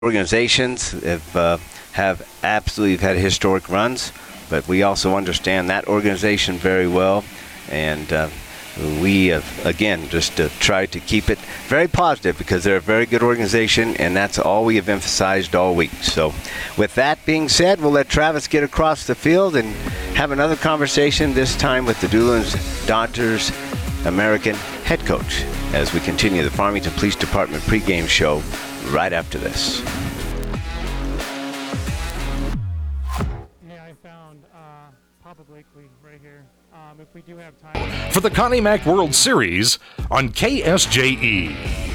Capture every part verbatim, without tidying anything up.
Organizations have, uh, have absolutely had historic runs, but we also understand that organization very well, and uh, we have, again, just uh, tried to keep it very positive because they're a very good organization, and that's all we have emphasized all week. So with that being said, we'll let Travis get across the field and have another conversation, this time with the Doolins Dodgers American head coach, as we continue the Farmington Police Department pregame show right after this. Hey, I found uh, Papa Blakely right here. Um, if we do have time. For the Connie Mack World Series on K S J E.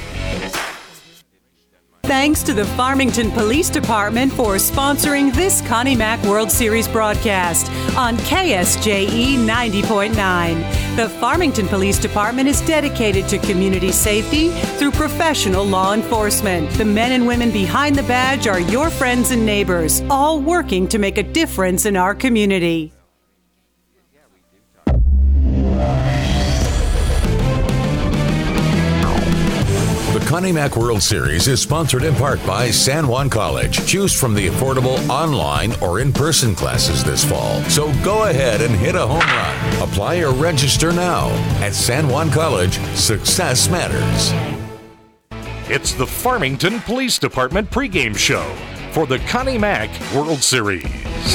Thanks to the Farmington Police Department for sponsoring this Connie Mack World Series broadcast on K S J E ninety point nine. The Farmington Police Department is dedicated to community safety through professional law enforcement. The men and women behind the badge are your friends and neighbors, all working to make a difference in our community. The Connie Mack World Series is sponsored in part by San Juan College. Choose from the affordable online or in-person classes this fall. So go ahead and hit a home run. Apply or register now. At San Juan College, success matters. It's the Farmington Police Department pregame show for the Connie Mack World Series.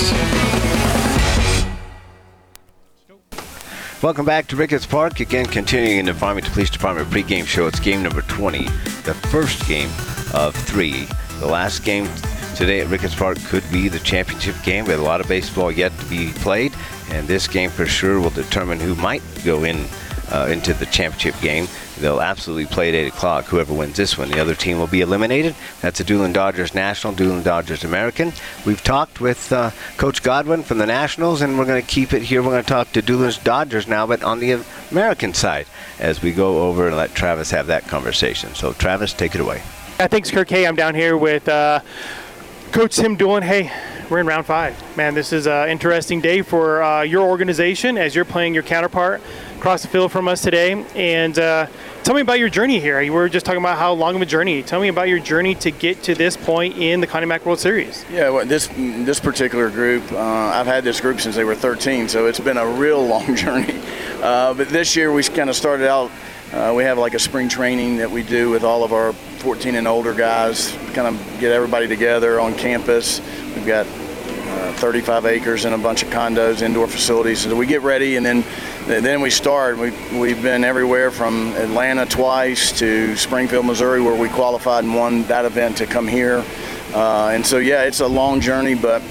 Welcome back to Ricketts Park. Again, continuing in the Farmington Police Department pregame show. It's game number twenty, the first game of three. The last game today at Ricketts Park could be the championship game. We have a lot of baseball yet to be played, and this game for sure will determine who might go in uh, into the championship game. They'll absolutely play at eight o'clock. Whoever wins this one, the other team will be eliminated. That's the Doolin Dodgers National, Doolin Dodgers American. We've talked with uh, Coach Godwin from the Nationals, and we're going to keep it here. We're going to talk to Doolin Dodgers now, but on the American side, as we go over and let Travis have that conversation. So, Travis, take it away. Yeah, thanks, Kirk. Hey, I'm down here with uh, Coach Tim Doolin. Hey, we're in round five. Man, this is an interesting day for uh, your organization as you're playing your counterpart across the field from us today. And uh, tell me about your journey here. We were just talking about how long of a journey. Tell me about your journey to get to this point in the Connie Mack World Series. Yeah, well, this this particular group, uh, I've had this group since they were thirteen, so it's been a real long journey. Uh, but this year we kind of started out, uh, we have like a spring training that we do with all of our fourteen and older guys, kind of get everybody together on campus. We've got uh, thirty-five acres and a bunch of condos, indoor facilities. So we get ready, and then then we start. We, we've been everywhere from Atlanta twice to Springfield, Missouri, where we qualified and won that event to come here. Uh, and so, yeah, it's a long journey, but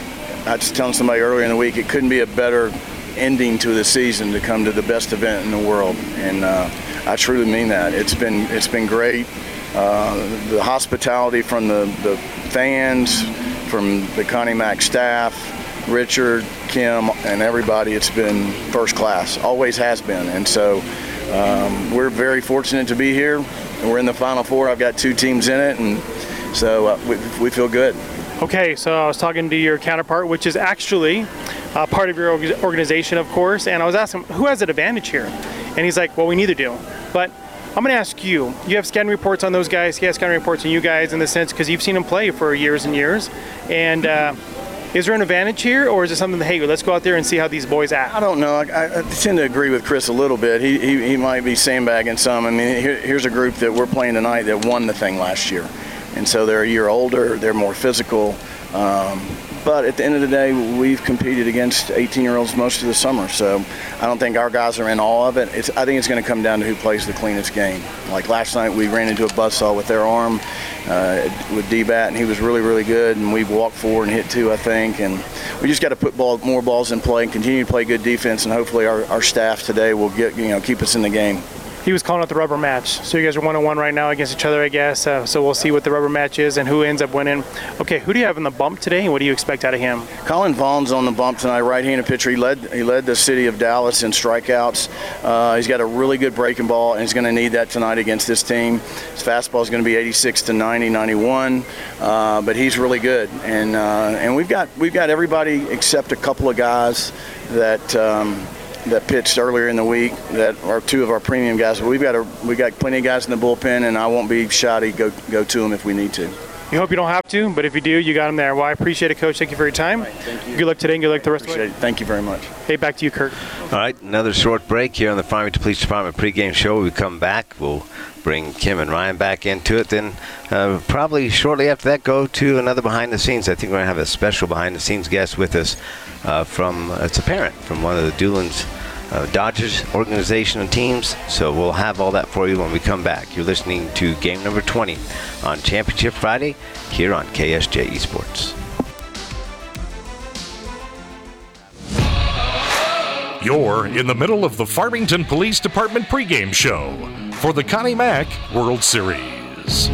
I was telling somebody earlier in the week, it couldn't be a better ending to the season to come to the best event in the world. And uh, I truly mean that. It's been, it's been great. Uh, the hospitality from the, the fans, from the Connie Mack staff, Richard, Kim, and everybody, it's been first class, always has been. And so um, we're very fortunate to be here. We're in the Final Four. I've got two teams in it, and so uh, we, we feel good. Okay, so I was talking to your counterpart, which is actually uh, part of your organization, of course, and I was asking who has an advantage here? And he's like, well, we neither do. But I'm going to ask you, you have scouting reports on those guys, he has scouting reports on you guys in the sense because you've seen them play for years and years. And uh, is there an advantage here, or is it something that, hey, let's go out there and see how these boys act? I don't know. I, I tend to agree with Chris a little bit. He he, he might be sandbagging some. I mean, here, here's a group that we're playing tonight that won the thing last year. And so they're a year older, they're more physical. Um, but at the end of the day, we've competed against eighteen-year-olds most of the summer. So I don't think our guys are in all of it. It's, I think it's going to come down to who plays the cleanest game. Like last night, we ran into a buzzsaw with their arm uh, with D-Bat, and he was really, really good. And we walked forward and hit two, I think. And we just got to put ball, more balls in play and continue to play good defense. And hopefully our, our staff today will get you know keep us in the game. He was calling out the rubber match. So you guys are one-on-one right now against each other, I guess. Uh, so we'll see what the rubber match is and who ends up winning. Okay, who do you have in the bump today, and what do you expect out of him? Colin Vaughn's on the bump tonight, right-handed pitcher. He led he led the city of Dallas in strikeouts. Uh, he's got a really good breaking ball, and he's going to need that tonight against this team. His fastball is going to be eighty-six to ninety, ninety-one, uh, but he's really good. And uh, and we've got we've got everybody except a couple of guys that. Um, that pitched earlier in the week that are two of our premium guys. But we've got a, we got plenty of guys in the bullpen, and I won't be shy to go go to them if we need to. You hope you don't have to, but if you do, you got them there. Well, I appreciate it, Coach. Thank you for your time. Right, thank you. Good luck today and good luck the rest Appreciate of the it. Thank you very much. Hey, back to you, Kurt. All right, another short break here on the Farmington Police Department pregame show. When we come back, we'll bring Kim and Ryan back into it. Then uh, probably shortly after that, go to another behind the scenes. I think we're going to have a special behind the scenes guest with us uh, from, uh, it's a parent from one of the Doolin's uh, Dodgers organization and teams. So we'll have all that for you when we come back. You're listening to game number twenty on Championship Friday here on K S J E Sports. You're in the middle of the Farmington Police Department pregame show for the Connie Mack World Series.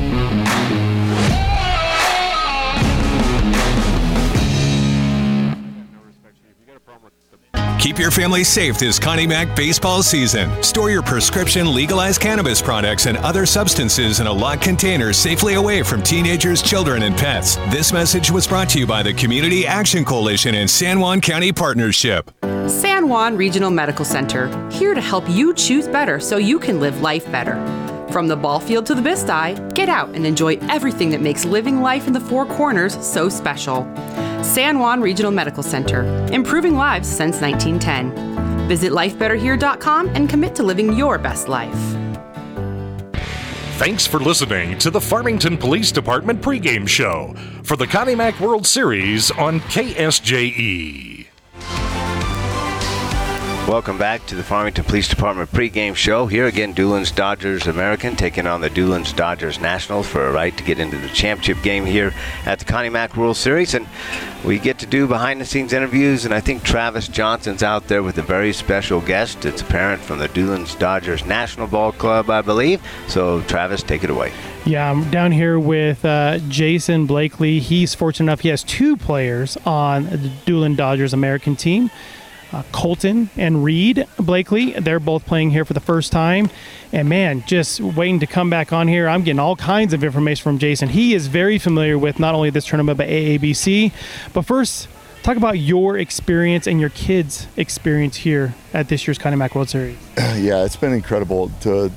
Keep your family safe this Connie Mack baseball season. Store your prescription legalized cannabis products and other substances in a locked container safely away from teenagers, children, and pets. This message was brought to you by the Community Action Coalition and San Juan County Partnership. San Juan Regional Medical Center, here to help you choose better so you can live life better. From the ball field to the Bist-Eye, get out and enjoy everything that makes living life in the Four Corners so special. San Juan Regional Medical Center, improving lives since nineteen ten. Visit life better here dot com and commit to living your best life. Thanks for listening to the Farmington Police Department pregame show for the Connie Mack World Series on K S J E. Welcome back to the Farmington Police Department pregame show. Here again, Doolin's Dodgers American taking on the Doolin's Dodgers Nationals for a right to get into the championship game here at the Connie Mack World Series. And we get to do behind-the-scenes interviews, and I think Travis Johnson's out there with a very special guest. It's a parent from the Doolin's Dodgers National Ball Club, I believe. So, Travis, take it away. Yeah, I'm down here with uh, Jason Blakely. He's fortunate enough he has two players on the Doolin Dodgers American team. Uh, Colton and Reed Blakely, they're both playing here for the first time. And man, just waiting to come back on here. I'm getting all kinds of information from Jason. He is very familiar with not only this tournament, but A A B C. But first, talk about your experience and your kids' experience here at this year's Connie Mack World Series. Yeah, it's been incredible to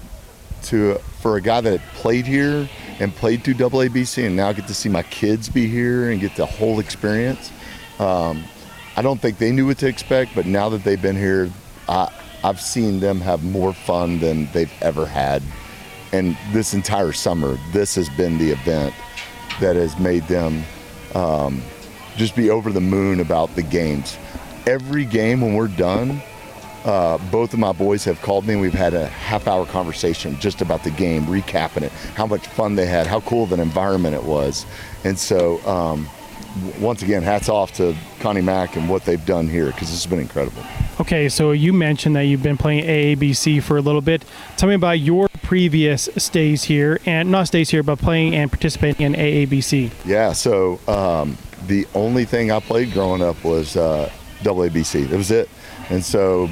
to for a guy that played here and played through double A B C and now get to see my kids be here and get the whole experience. Um, I don't think they knew what to expect, but now that they've been here, I, I've seen them have more fun than they've ever had. And this entire summer, this has been the event that has made them um, just be over the moon about the games. Every game when we're done, uh, both of my boys have called me and we've had a half hour conversation just about the game, recapping it, how much fun they had, how cool of an environment it was. And so, um, once again, hats off to Connie Mack and what they've done here, because this has been incredible. Okay, so you mentioned that you've been playing A A B C for a little bit. Tell me about your previous stays here, and not stays here, but playing and participating in A A B C. Yeah, so um, the only thing I played growing up was uh, double A B C. That was it. And so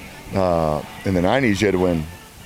uh, in the nineties, you had to win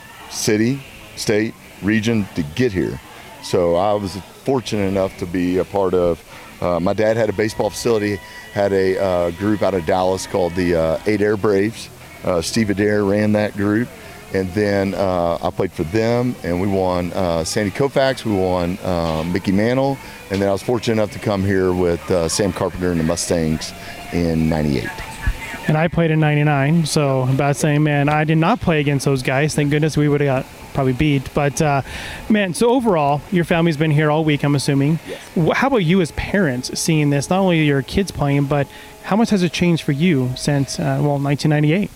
city, state, region to get here. So I was fortunate enough to be a part of Uh, my dad had a baseball facility, had a uh, group out of Dallas called the uh, Eight Air Braves. Uh, Steve Adair ran that group. And then uh, I played for them, and we won uh, Sandy Koufax, we won uh, Mickey Mantle, and then I was fortunate enough to come here with uh, Sam Carpenter and the Mustangs in ninety-eight. And I played in ninety-nine, so I'm about saying, man, I did not play against those guys. Thank goodness we would have got probably beat. But, uh, man, so overall, your family's been here all week, I'm assuming. Yes. How about you as parents seeing this? Not only your kids playing, but how much has it changed for you since, uh, well, nineteen ninety-eight?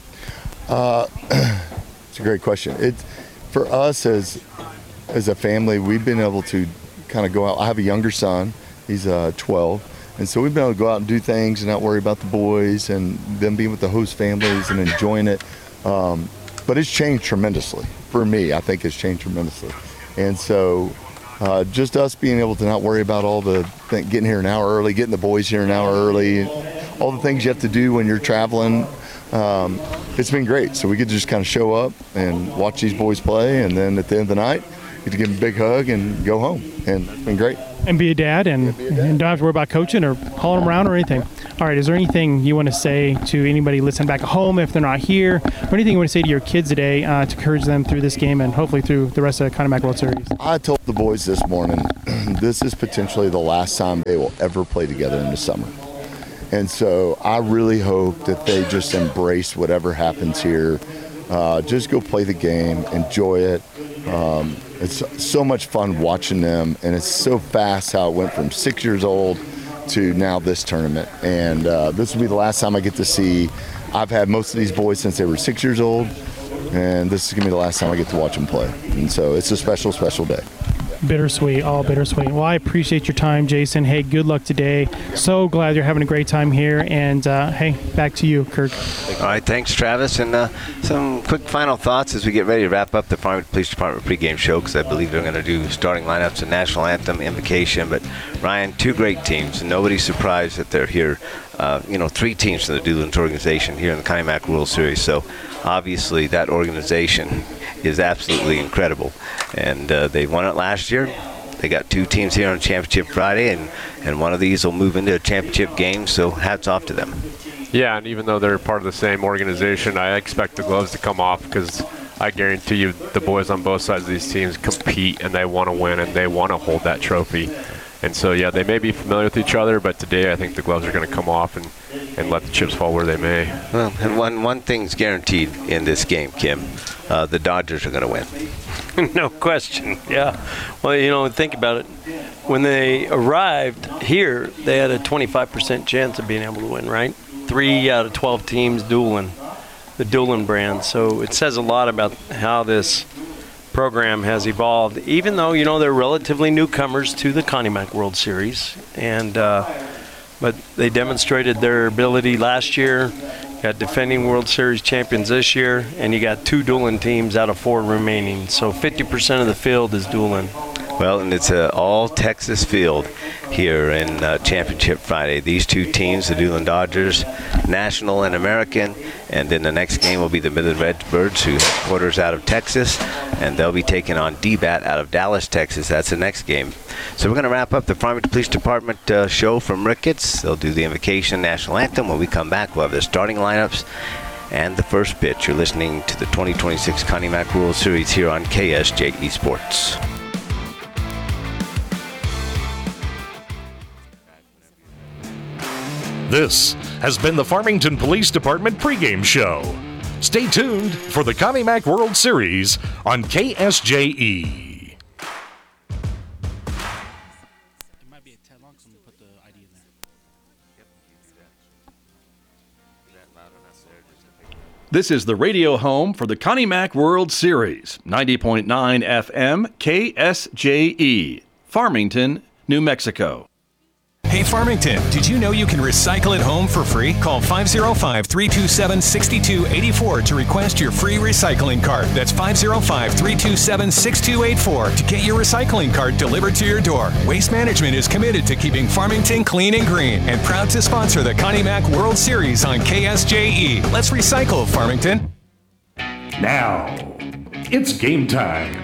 Uh, it's a great question. It, for us as as a family, we've been able to kind of go out. I have a younger son. He's uh, twelve. And so we've been able to go out and do things and not worry about the boys and them being with the host families and enjoying it. Um, but it's changed tremendously. For me, I think it's changed tremendously. And so uh, just us being able to not worry about all the th- getting here an hour early, getting the boys here an hour early, all the things you have to do when you're traveling, um, it's been great. So we could just kind of show up and watch these boys play, and then at the end of the night, get to give them a big hug and go home. And it's been great. And be a dad, and, yeah, a dad. and don't have to worry about coaching or hauling them around or anything. All right, is there anything you want to say to anybody listening back at home if they're not here, or anything you want to say to your kids today uh, to encourage them through this game and hopefully through the rest of the Connie Mack World Series? I told the boys this morning, this is potentially the last time they will ever play together in the summer. And so I really hope that they just embrace whatever happens here. Uh, just go play the game, enjoy it. Um, it's so much fun watching them, and it's so fast how it went from six years old to now this tournament. And uh, this will be the last time I get to see. I've had most of these boys since they were six years old, and this is going to be the last time I get to watch them play. And so it's a special, special day. Bittersweet, all bittersweet. Well, I appreciate your time, Jason. Hey, good luck today. So glad you're having a great time here. And, uh, hey, back to you, Kirk. All right, thanks, Travis. And uh, some quick final thoughts as we get ready to wrap up the Farmington Police Department pregame show, because I believe they're going to do starting lineups and national anthem, invocation. But, Ryan, two great teams. Nobody's surprised that they're here. Uh, you know, three teams from the Doolins organization here in the Connie Mack World Series. So, obviously, that organization is absolutely incredible. And uh, they won it last year. They got two teams here on Championship Friday, and, and one of these will move into a championship game, so hats off to them. Yeah, and even though they're part of the same organization, I expect the gloves to come off, because I guarantee you the boys on both sides of these teams compete, and they want to win, and they want to hold that trophy. And so, yeah, they may be familiar with each other, but today I think the gloves are going to come off and, and let the chips fall where they may. Well, and one, one thing's guaranteed in this game, Kim. Uh, the Dodgers are going to win. No question, yeah. Well, you know, think about it. When they arrived here, they had a twenty-five percent chance of being able to win, right? Three out of twelve teams Doolin, the Doolin brand. So it says a lot about how this program has evolved, even though, you know, they're relatively newcomers to the Connie Mack World Series. And uh, but they demonstrated their ability last year. Got defending World Series champions this year, and you got two Doolin teams out of four remaining. So fifty percent of the field is Doolin. Well, and it's an all-Texas field here in uh, Championship Friday. These two teams, the Doolin Dodgers, National and American, and then the next game will be the Midland Redbirds, who headquarters out of Texas, and they'll be taking on D BAT out of Dallas, Texas. That's the next game. So we're going to wrap up the Farmington Police Department uh, show from Ricketts. They'll do the invocation national anthem. When we come back, we'll have the starting lineups and the first pitch. You're listening to the twenty twenty-six Connie Mack World Series here on K S J E Sports. This has been the Farmington Police Department pregame show. Stay tuned for the Connie Mack World Series on K S J E. This is the radio home for the Connie Mack World Series, ninety point nine F M K S J E, Farmington, New Mexico. Hey Farmington, did you know you can recycle at home for free? Call five oh five, three two seven, six two eight four to request your free recycling cart. That's five oh five, three two seven, six two eight four to get your recycling cart delivered to your door. Waste Management is committed to keeping Farmington clean and green and proud to sponsor the Connie Mack World Series on K S J E. Let's recycle, Farmington. Now, it's game time.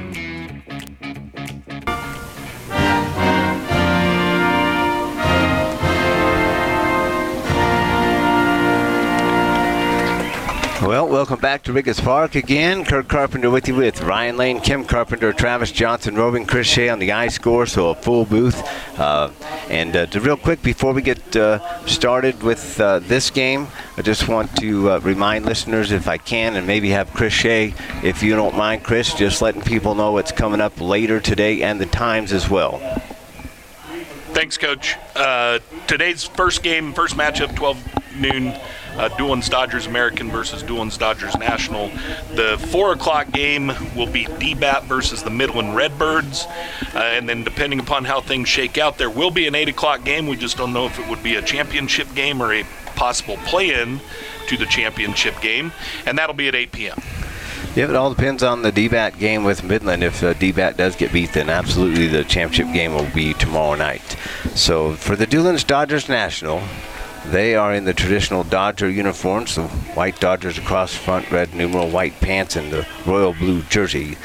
Well, welcome back to Ricketts Park again. Kirk Carpenter with you with Ryan Lane, Kim Carpenter, Travis Johnson, Robin, Chris Shea on the iScore, so a full booth. Uh, and uh, to real quick, before we get uh, started with uh, this game, I just want to uh, remind listeners, if I can, and maybe have Chris Shea, if you don't mind, Chris, just letting people know what's coming up later today and the times as well. Thanks, Coach. Uh, today's first game, first matchup, twelve noon, uh, Doolins Dodgers American versus Doolins Dodgers National. The four o'clock game will be D BAT versus the Midland Redbirds. Uh, and then depending upon how things shake out, there will be an eight o'clock game. We just don't know if it would be a championship game or a possible play-in to the championship game. And that'll be at eight p.m. Yeah, it all depends on the D BAT game with Midland. If uh, D BAT does get beat, then absolutely the championship game will be tomorrow night. So for the Doolins Dodgers National, they are in the traditional Dodger uniforms, the white Dodgers across front, red numeral, white pants, and the royal blue jersey.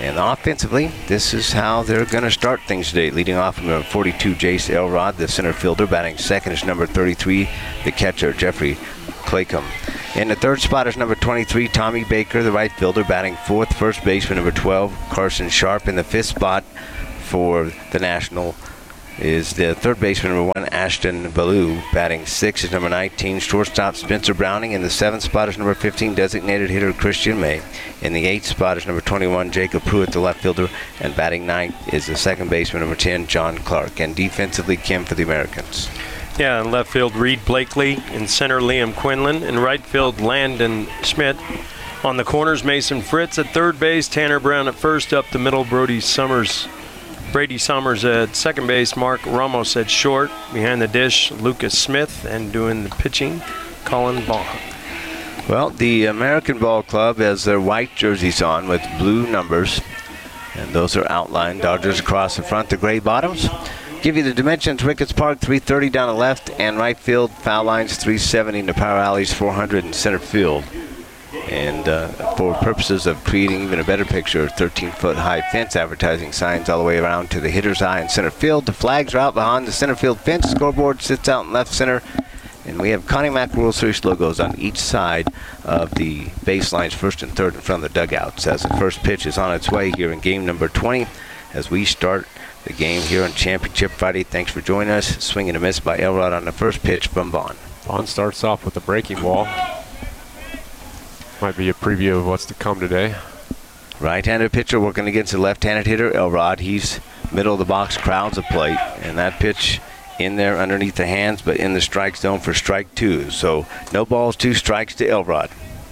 And offensively, this is how they're going to start things today. Leading off from number forty-two, Jace Elrod, the center fielder. Batting second is number thirty-three, the catcher, Jeffrey Claycomb. In the third spot is number twenty-three, Tommy Baker, the right fielder. Batting fourth, first baseman, number twelve, Carson Sharp. In the fifth spot for the National is the third baseman, number one, Ashton Ballou. Batting six is number nineteen, shortstop Spencer Browning. In the seventh spot is number fifteen, designated hitter Christian May. In the eighth spot is number twenty-one, Jacob Pruitt, the left fielder. And batting ninth is the second baseman, number ten, John Clark. And defensively, Kim for the Americans. Yeah, in left field, Reed Blakely. In center, Liam Quinlan. In right field, Landon Schmidt. On the corners, Mason Fritz. At third base, Tanner Brown at first. Up the middle, Brody Summers. Brady Summers at second base, Mark Ramos at short. Behind the dish, Lucas Smith. And doing the pitching, Colin Vaughn. Well, the American Ball Club has their white jerseys on with blue numbers. And those are outlined. Dodgers across the front, the gray bottoms. Give you the dimensions: Ricketts Park, three thirty down the left and right field. Foul lines, three seventy in the power alleys, four hundred in center field. And uh, for purposes of creating even a better picture, thirteen-foot high fence advertising signs all the way around to the hitter's eye in center field. The flags are out behind the center field fence. Scoreboard sits out in left center. And we have Connie Mack World Series logos on each side of the baselines, first and third in front of the dugouts, as the first pitch is on its way here in game number twenty as we start the game here on Championship Friday. Thanks for joining us. Swing and a miss by Elrod on the first pitch from Vaughn. Vaughn starts off with a breaking ball. Might be a preview of what's to come today. Right-handed pitcher working against the left-handed hitter, Elrod. He's middle of the box, crowds the plate, and that pitch in there underneath the hands, but in the strike zone for strike two. So no balls, two strikes to Elrod.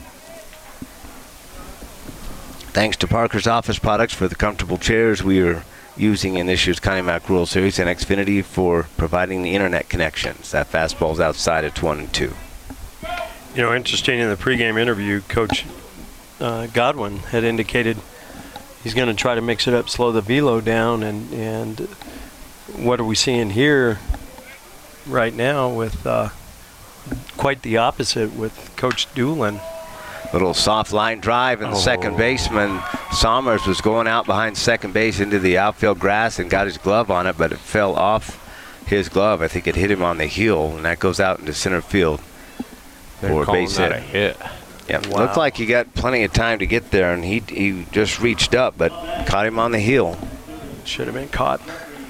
Thanks to Parker's Office Products for the comfortable chairs we are using in this year's Connie Mack World Series, and Xfinity for providing the internet connections. That fastball's outside, it's one and two. You know, interesting, in the pregame interview, Coach uh, Godwin had indicated he's going to try to mix it up, slow the velo down, and and what are we seeing here right now with uh, quite the opposite with Coach Doolin. Little soft line drive, and the Oh. second baseman, Sommers, was going out behind second base into the outfield grass and got his glove on it, but it fell off his glove. I think it hit him on the heel, and that goes out into center field. They're for calling base that hit. a hit. Yep. Wow. Looked like he got plenty of time to get there, and he he just reached up, but caught him on the heel. Should have been caught.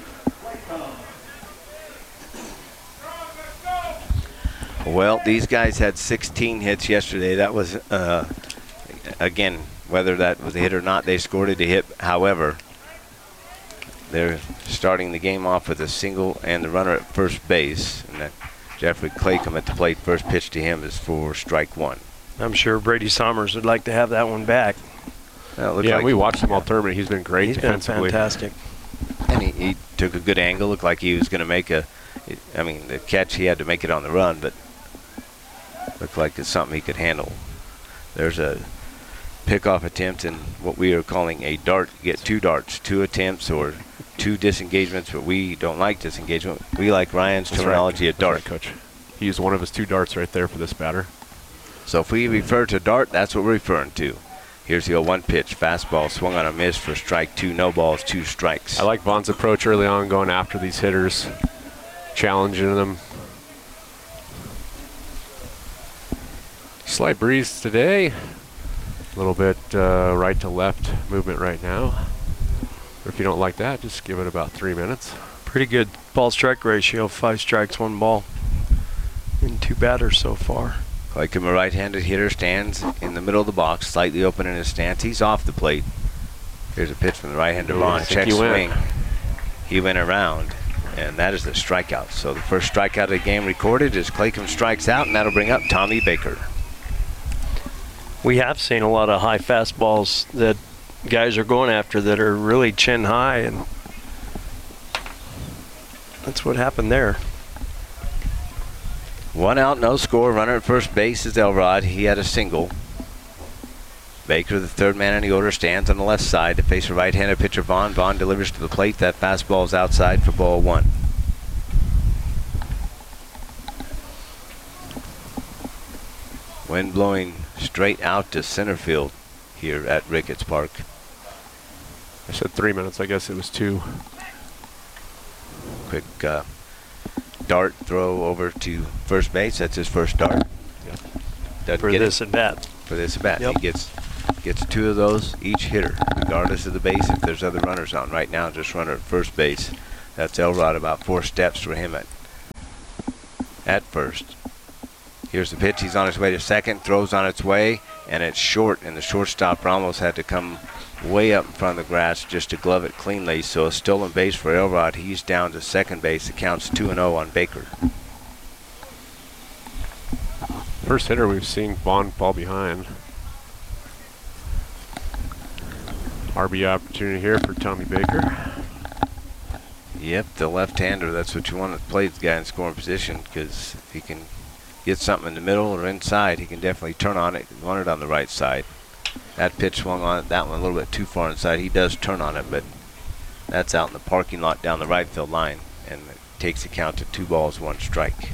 Well, these guys had sixteen hits yesterday. That was, uh, again, whether that was a hit or not, they scored it a hit. However, they're starting the game off with a single and the runner at first base. And that Jeffrey Claycomb at the plate. First pitch to him is for strike one. I'm sure Brady Sommers would like to have that one back. Well, it looked Yeah, like we watched him all tournament. He's been great He's been defensively. fantastic. And he, he took a good angle. Looked like he was going to make a, I mean, the catch, he had to make it on the run, but looked like it's something he could handle. There's a pickoff attempt and what we are calling a dart. You get two darts, two attempts or two disengagements, but we don't like disengagement. We like Ryan's That's terminology, right. a dart. That's right, Coach. He used one of his two darts right there for this batter. So if we refer to dart, that's what we're referring to. Here's the oh one pitch. Fastball swung on a miss for strike two. No balls, two strikes. I like Vaughn's approach early on, going after these hitters, challenging them. Slight breeze today. A little bit uh, right to left movement right now. If you don't like that, just give it about three minutes. Pretty good ball strike ratio. Five strikes, one ball in two batters so far. Like him, a right-handed hitter stands in the middle of the box, slightly open in his stance. He's off the plate. Here's a pitch from the right-hander, Ooh, Vaughn. I think Check he swing. went. He went around, and that is the strikeout. So the first strikeout of the game recorded is Claycomb strikes out, and that'll bring up Tommy Baker. We have seen a lot of high fastballs that guys are going after that are really chin high, and that's what happened there. One out, no score. Runner at first base is Elrod. He had a single. Baker, the third man in the order, stands on the left side to face a right-handed pitcher, Vaughn. Vaughn delivers to the plate. That fastball is outside for ball one. Wind blowing straight out to center field here at Ricketts Park. I said three minutes. I guess it was two. Quick uh, dart throw over to first base. That's his first dart. Yep. For this at bat. For this at bat. Yep. He gets gets two of those each hitter, regardless of the base. If there's other runners on right now, just runner at first base. That's Elrod, about four steps for him at at first. Here's the pitch. He's on his way to second. Throws on its way, and it's short. And the shortstop Ramos had to come way up in front of the grass just to glove it cleanly. So a stolen base for Elrod. He's down to second base. It counts two and oh on Baker. First hitter we've seen Vaughn fall behind. R B I opportunity here for Tommy Baker. Yep, the left-hander, that's what you want to play the guy in scoring position, because if he can get something in the middle or inside, he can definitely turn on it. He wanted it on the right side. That pitch swung on it, that one a little bit too far inside. He does turn on it, but that's out in the parking lot down the right field line, and it takes the count to two balls, one strike.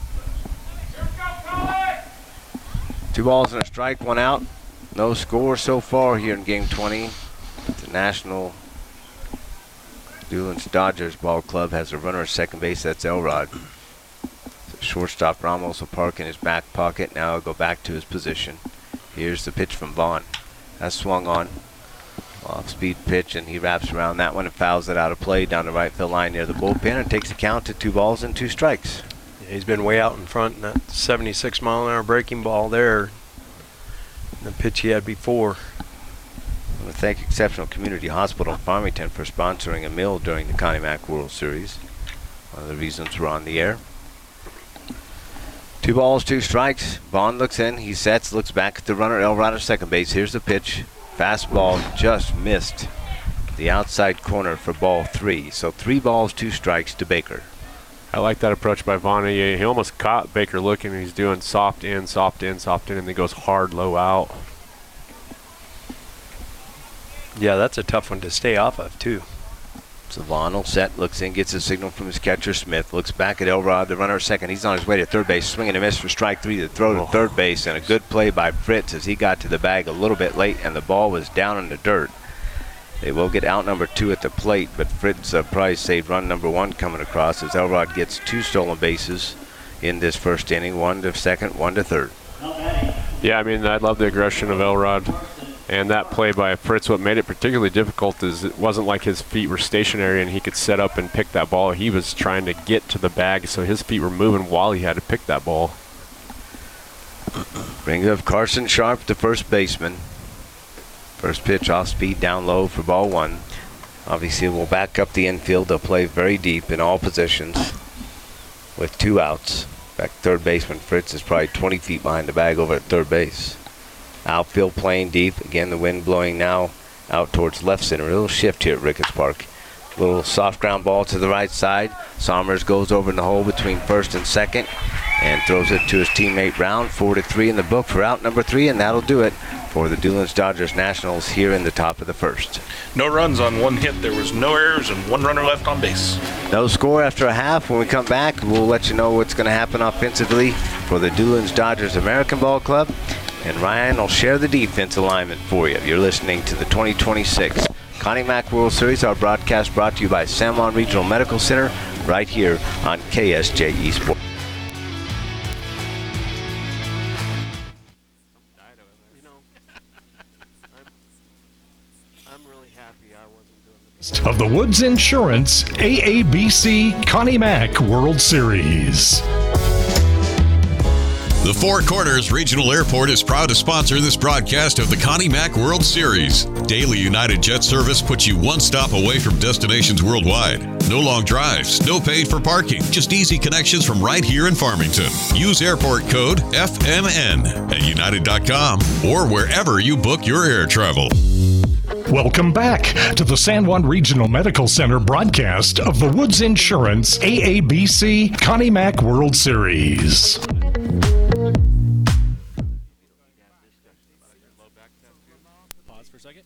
Two balls and a strike, one out. No score so far here in game twenty. The National Dulins Dodgers Ball Club has a runner at second base. That's Elrod. So shortstop Ramos will park in his back pocket. Now he'll go back to his position. Here's the pitch from Vaughn. That's swung on. Off-speed pitch, and he wraps around that one and fouls it out of play down the right field line near the bullpen and takes a count to two balls and two strikes. Yeah, he's been way out in front in that seventy-six mile an hour breaking ball there. The pitch he had before. I want to thank Exceptional Community Hospital in Farmington for sponsoring a meal during the Connie Mack World Series. One of the reasons we're on the air. Two balls, two strikes. Vaughn looks in, he sets, looks back at the runner, Elrod at second base. Here's the pitch. Fastball just missed the outside corner for ball three. So three balls, two strikes to Baker. I like that approach by Vaughn. He, he almost caught Baker looking. He's doing soft in, soft in, soft in, and then goes hard, low out. Yeah, that's a tough one to stay off of, too. So Vaughn will set, looks in, gets a signal from his catcher, Smith. Looks back at Elrod, the runner at second. He's on his way to third base, swinging a miss for strike three. The throw to Oh. third base, and a good play by Fritz as he got to the bag a little bit late, and the ball was down in the dirt. They will get out number two at the plate, but Fritz uh, Price saved run number one coming across as Elrod gets two stolen bases in this first inning, one to second, one to third. Yeah, I mean, I love the aggression of Elrod. And that play by Fritz, what made it particularly difficult is it wasn't like his feet were stationary and he could set up and pick that ball. He was trying to get to the bag, so his feet were moving while he had to pick that ball. Brings up Carson Sharp, the first baseman. First pitch off speed down low for ball one. Obviously we'll back up the infield. They'll play very deep in all positions with two outs. Back third baseman Fritz is probably twenty feet behind the bag over at third base. Outfield playing deep. Again, the wind blowing now out towards left center. A little shift here at Ricketts Park. Little soft ground ball to the right side. Somers goes over in the hole between first and second and throws it to his teammate Brown. Four to three in the book for out number three, and that'll do it for the Dulins Dodgers Nationals here in the top of the first. No runs on one hit. There was no errors and one runner left on base. No score after a half. When we come back, we'll let you know what's going to happen offensively for the Dulins Dodgers American Ball Club. And Ryan will share the defense alignment for you. You're listening to the twenty twenty-six Connie Mack World Series. Our broadcast brought to you by San Juan Regional Medical Center right here on K S J E Sports. Of the Woods Insurance A A B C Connie Mack World Series. The Four Corners Regional Airport is proud to sponsor this broadcast of the Connie Mack World Series. Daily United Jet service puts you one stop away from destinations worldwide. No long drives, no paid for parking, just easy connections from right here in Farmington. Use airport code F M N at united dot com or wherever you book your air travel. Welcome back to the San Juan Regional Medical Center broadcast of the Woods Insurance A A B C Connie Mack World Series. Pause for a second.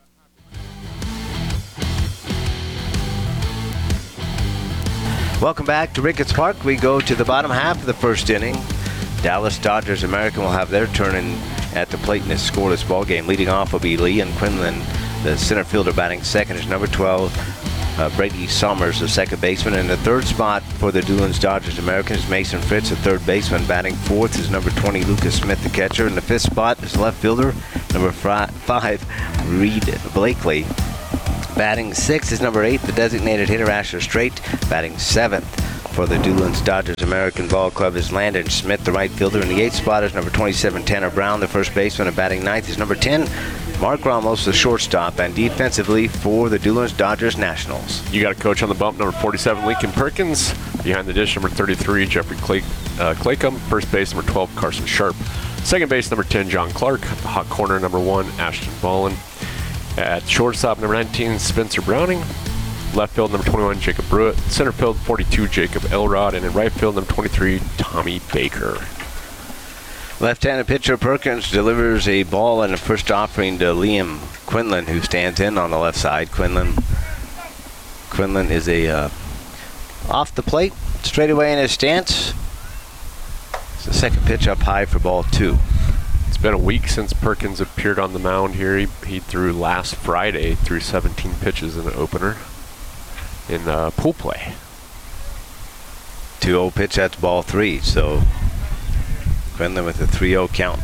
Welcome back to Ricketts Park. We go to the bottom half of the first inning. Dallas Dodgers American will have their turn in at the plate in this scoreless ball game. Leading off will be Lee and Quinlan The center fielder batting second is number twelve, uh, Brady Somers, the second baseman. In the third spot for the Doolin's Dodgers Americans, Mason Fritz, the third baseman. Batting fourth is number twenty, Lucas Smith, the catcher. In the fifth spot is left fielder, number five, Reed Blakely. Batting sixth is number eight, the designated hitter, Asher Strait. Batting seventh for the Doolin's Dodgers American Ball Club is Landon Smith, the right fielder. In the eighth spot is number twenty-seven, Tanner Brown, the first baseman. And batting ninth is number ten, Mark Ramos, the shortstop. And defensively for the Doolin's Dodgers Nationals, You got a coach on the bump, number forty-seven, Lincoln Perkins. Behind the dish, number thirty-three, Jeffrey Clay, uh, Claycomb. First base, number twelve, Carson Sharp. Second base, number ten, John Clark. The hot corner, number one, Ashton Ballin. At shortstop, number nineteen, Spencer Browning. Left field, number twenty-one, Jacob Brewitt. Center field, forty-two, Jacob Elrod. And in right field, number twenty-three, Tommy Baker. left-handed pitcher Perkins delivers a ball in the first offering to Liam Quinlan, who stands in on the left side. Quinlan Quinlan is a uh, off the plate, straight away in his stance. It's the second pitch up high for ball two. It's been a week since Perkins appeared on the mound here. He, he threw last Friday, threw seventeen pitches in the opener in uh, pool play. two oh pitch, that's ball three. So Quinlan with a three oh count.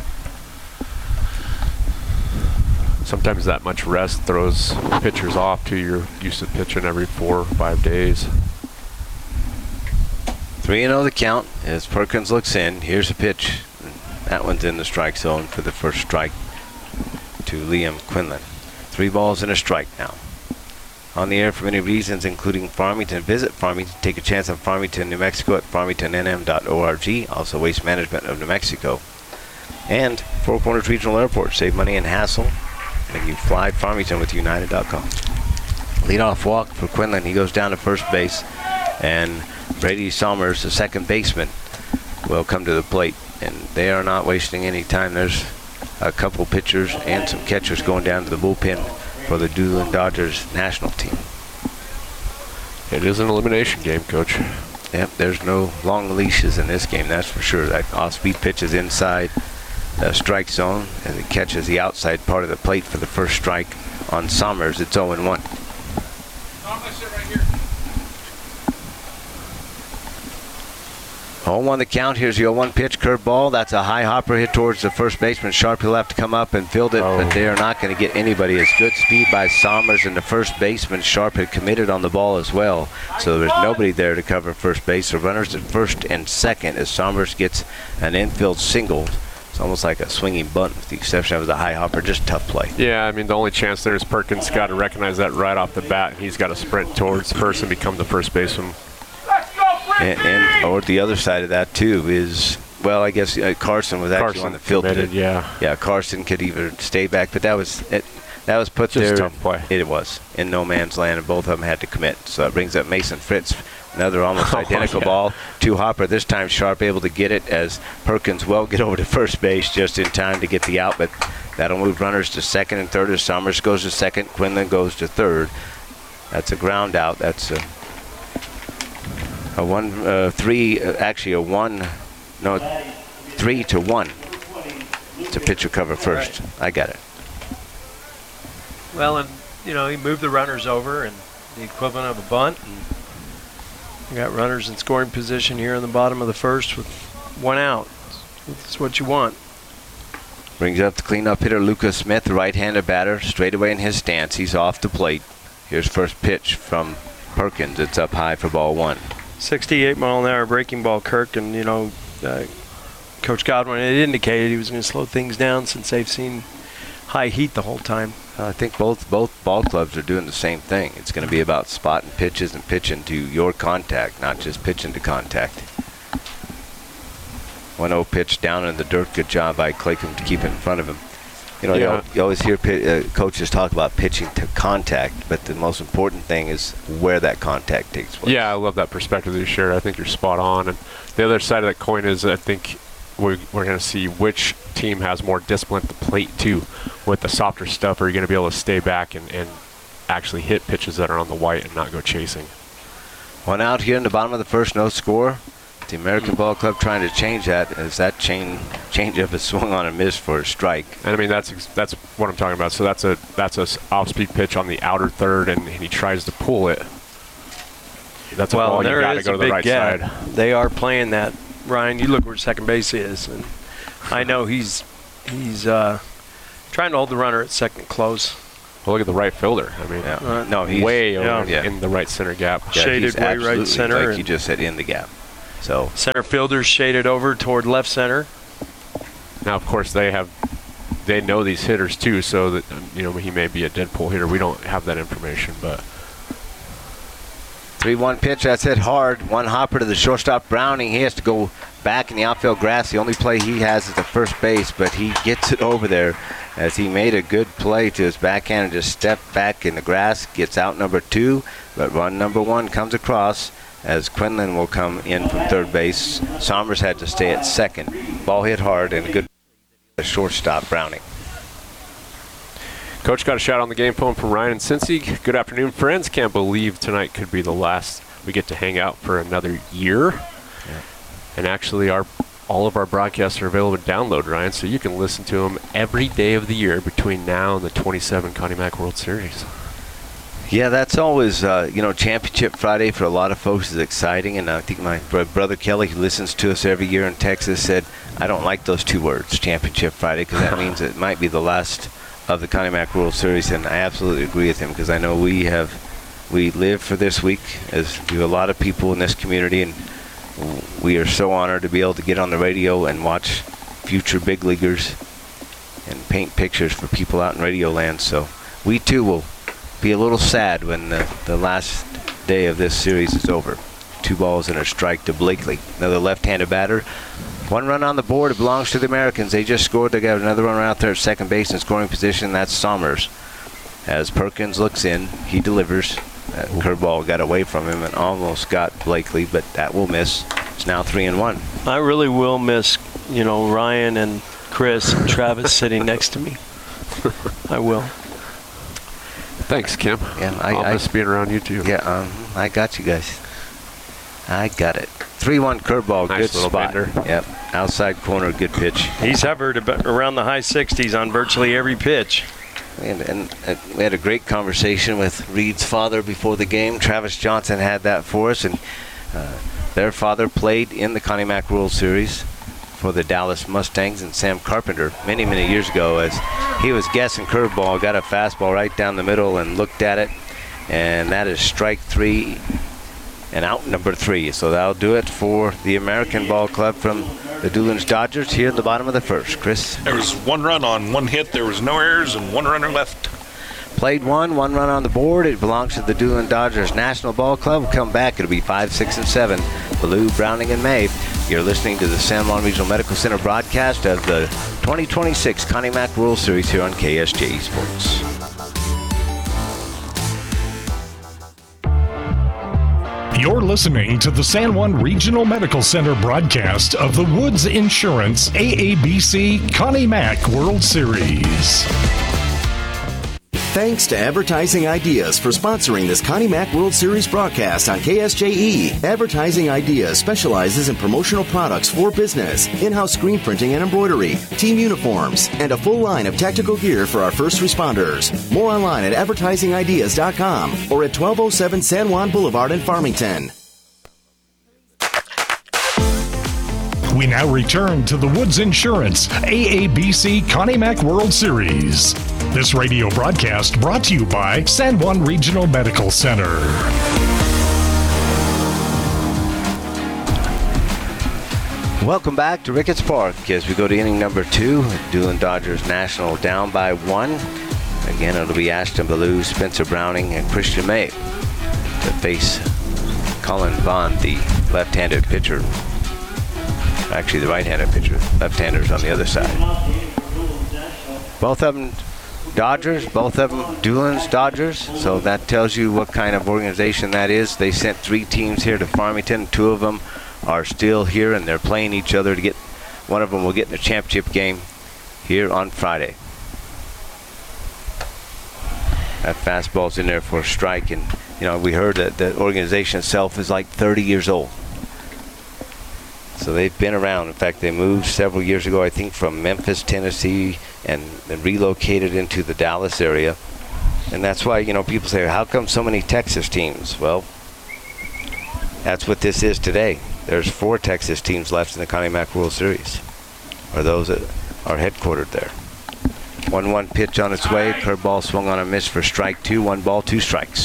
Sometimes that much rest throws pitchers off too. You're used to pitching every four or five days. three and oh the count as Perkins looks in. Here's a pitch. That one's in the strike zone for the first strike to Liam Quinlan. Three balls and a strike now. On the air for many reasons, including Farmington. Visit Farmington. Take a chance on Farmington, New Mexico at farmington n m dot org. Also Waste Management of New Mexico. And Four Corners Regional Airport. Save money and hassle when you fly Farmington with United dot com. Leadoff walk for Quinlan. He goes down to first base. And Brady Somers, the second baseman, will come to the plate. And they are not wasting any time. There's a couple pitchers and some catchers going down to the bullpen for the Doolin Dodgers national team. It is an elimination game, Coach. Yep, there's no long leashes in this game, that's for sure. That off-speed pitch is inside the strike zone as it catches the outside part of the plate for the first strike on Somers. It's oh and one. oh one the count. Here's the oh one pitch, curve ball. That's a high hopper hit towards the first baseman. Sharp, he'll have to come up and field it, oh. but they are not going to get anybody. It's good speed by Somers, and the first baseman, Sharp, had committed on the ball as well. So there's nobody there to cover first base. So runners at first and second as Somers gets an infield single. It's almost like a swinging bunt with the exception of the high hopper. Just tough play. Yeah, I mean, the only chance there is Perkins got to recognize that right off the bat, and he's got to sprint towards first and become the first baseman. And, and or the other side of that too is, well, I guess uh, Carson was actually Carson on the field. Committed, yeah. Yeah, Carson could either stay back, but that was it. That was put Just there. Tough play. It was in no man's land, and both of them had to commit. So it brings up Mason Fritz, another almost identical oh, yeah. ball to Hopper. This time Sharp able to get it as Perkins will get over to first base just in time to get the out, but that'll move runners to second and third as Somers goes to second, Quinlan goes to third. That's a ground out. That's a A one, uh, three, uh, actually a one, no, three to one to pitcher cover first. I got it. Well, and, you know, he moved the runners over and the equivalent of a bunt. And you got runners in scoring position here in the bottom of the first with one out. That's what you want. Brings up the cleanup hitter, Lucas Smith, the right-handed batter, straight away in his stance. He's off the plate. Here's first pitch from Perkins. It's up high for ball one. sixty-eight mile an hour breaking ball, Kirk, and you know, uh, Coach Godwin had indicated he was going to slow things down since they've seen high heat the whole time. Uh, I think both both ball clubs are doing the same thing. It's going to be about spotting pitches and pitching to your contact, not just pitching to contact. one oh pitch down in the dirt. Good job by Claycomb to keep it in front of him. You know, Yeah. you, you always hear pi- uh, coaches talk about pitching to contact, but the most important thing is where that contact takes place. Yeah, I love that perspective that you shared. I think you're spot on. And the other side of that coin is I think we're, we're going to see which team has more discipline at the plate, too. With the softer stuff, are you going to be able to stay back and, and actually hit pitches that are on the white and not go chasing? One out here in the bottom of the first, no score. The American Ball Club trying to change that as that chain changeup is swung on and missed for a strike. And I mean, that's that's what I'm talking about. So that's a that's a off-speed pitch on the outer third, and, and he tries to pull it. That's a well, ball you there got to is go a to the big right gap. side. They are playing that. Ryan, you look where second base is, and I know he's he's uh, trying to hold the runner at second close. Well, look at the right fielder. I mean, Yeah. Uh, no, he's way over yeah. in the right center gap. Yeah, Shaded he's way right absolutely, center like and- you just said, in the gap. So Center fielder's shaded over toward left center. Now, of course, they have they know these hitters too, so that you know he may be a dead pull hitter. We don't have that information, but three one pitch, that's hit hard. One hopper to the shortstop, Browning. He has to go back in the outfield grass. The only play he has is the first base, but he gets it over there as he made a good play to his backhand and just stepped back in the grass, gets out number two, but run number one comes across as Quinlan will come in from third base. Somers had to stay at second. Ball hit hard and a good shortstop, Browning. Coach got a shot on the game phone from Ryan and Cincy. Good afternoon, friends. Can't believe tonight could be the last we get to hang out for another year. Yeah. And actually, our all of our broadcasts are available to download, Ryan, so you can listen to them every day of the year between now and the twenty-seven Connie Mack World Series. Yeah, that's always, uh, you know, Championship Friday for a lot of folks is exciting. And I think my bro- brother Kelly, who listens to us every year in Texas, said, I don't like those two words, Championship Friday, because that means it might be the last of the Connie Mack World Series. And I absolutely agree with him, because I know we have, we live for this week, as do a lot of people in this community. And we are so honored to be able to get on the radio and watch future big leaguers and paint pictures for people out in radio land. So we too will be a little sad when the, the last day of this series is over. Two balls and a strike to Blakely. Another left-handed batter. One run on the board. It belongs to the Americans. They just scored. They got another runner out there at second base in scoring position. That's Somers. As Perkins looks in, he delivers. That curveball got away from him and almost got Blakely, but that will miss. It's now three and one. I really will miss, you know, Ryan and Chris and Travis sitting next to me. I will. Thanks, Kim. Yeah, I, I'll I miss being around you too. Yeah, um, I got you guys. I got it. three one curveball, Nice good little spot. bender. Yep, outside corner, good pitch. He's hovered about around the high sixties on virtually every pitch. And, and uh, we had a great conversation with Reed's father before the game. Travis Johnson had that for us, and uh, their father played in the Connie Mack World Series for the Dallas Mustangs, and Sam Carpenter many, many years ago, as he was guessing curveball, got a fastball right down the middle and looked at it, and that is strike three and out number three. So that'll do it for the American Ball Club from the Doolins Dodgers here in the bottom of the first. Chris? There was one run on one hit. There was no errors and one runner left. Played one, one run on the board. It belongs to the Doolin Dodgers National Ball Club. We'll come back. It'll be five, six, and seven. Ballou, Browning, and May. You're listening to the San Juan Regional Medical Center broadcast of the twenty twenty-six Connie Mack World Series here on K S J E Sports. You're listening to the San Juan Regional Medical Center broadcast of the Woods Insurance A A B C Connie Mack World Series. Thanks to Advertising Ideas for sponsoring this Connie Mack World Series broadcast on K S J E. Advertising Ideas specializes in promotional products for business, in-house screen printing and embroidery, team uniforms, and a full line of tactical gear for our first responders. More online at advertising ideas dot com or at twelve oh seven San Juan Boulevard in Farmington. We now return to the Woods Insurance A A B C Connie Mack World Series. This radio broadcast brought to you by San Juan Regional Medical Center. Welcome back to Ricketts Park as we go to inning number two. Doolin Dodgers National down by one. Again, it'll be Ashton Ballou, Spencer Browning, and Christian May to face Colin Vaughn, the left-handed pitcher. Actually, the right-handed pitcher. Left-handers on the other side. Both of them Dodgers, both of them Doolin's Dodgers. So that tells you what kind of organization that is. They sent three teams here to Farmington. Two of them are still here, and they're playing each other to get. One of them will get in a championship game here on Friday. That fastball's in there for a strike, and you know we heard that the organization itself is like thirty years old. So they've been around. In fact, they moved several years ago, I think, from Memphis, Tennessee, and, and relocated into the Dallas area. And that's why, you know, people say, how come so many Texas teams? Well, that's what this is today. There's four Texas teams left in the Connie Mack World Series, or those that are headquartered there. one one pitch on its way. Curveball swung on a miss for strike two. One ball, two strikes.